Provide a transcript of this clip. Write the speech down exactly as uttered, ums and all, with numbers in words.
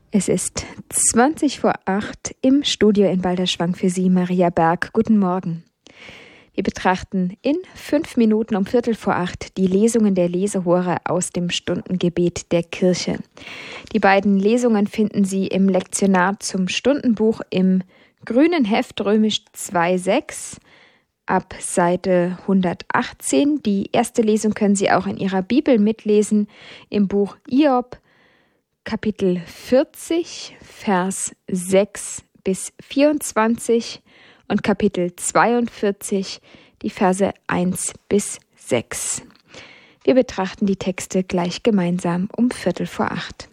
Es ist zwanzig vor acht im Studio in Balderschwang für Sie, Maria Berg. Guten Morgen. Wir betrachten in fünf Minuten um Viertel vor acht die Lesungen der Lesehore aus dem Stundengebet der Kirche. Die beiden Lesungen finden Sie im Lektionar zum Stundenbuch im grünen Heft römisch zwei sechs ab Seite hundertachtzehn. Die erste Lesung können Sie auch in Ihrer Bibel mitlesen im Buch Hiob, Kapitel vierzig, Vers sechs bis vierundzwanzig und Kapitel zweiundvierzig, die Verse eins bis sechs. Wir betrachten die Texte gleich gemeinsam um Viertel vor acht.